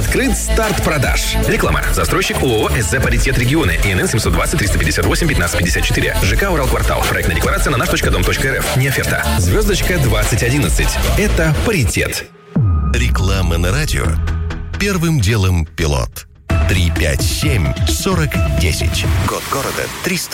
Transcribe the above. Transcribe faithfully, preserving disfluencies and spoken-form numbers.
Открыт старт продаж. Реклама. Застройщик ООО СЗ «Паритет Регионы». ИНН семь два ноль три пять восемь пятнадцать пятьдесят четыре. ЖК «Уралквартал». Проектная декларация на наш точка дом точка эр эф. Не оферта. Звездочка двадцать одиннадцать. Это «Паритет». Реклама на радио. Первым делом пилот. три пять семь сорок десять. Код города триста.